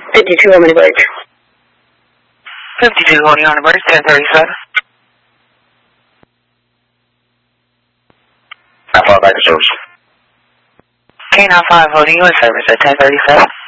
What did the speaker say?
52 on the bridge. 52 holding on the bridge, 1037. How far back to service? K95 holding you in service at 1037.